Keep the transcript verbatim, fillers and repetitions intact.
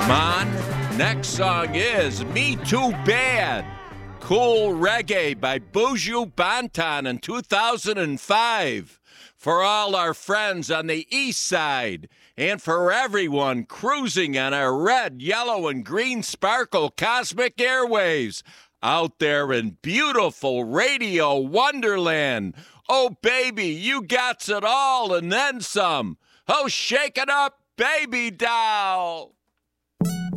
Man, next song is Me Too Bad. Cool Reggae by Buju Banton in two thousand five. For all our friends on the east side and for everyone cruising on our red, yellow, and green sparkle cosmic airwaves out there in beautiful Radio Wonderland. Oh, baby, you got it all and then some. Oh, shake it up, baby doll.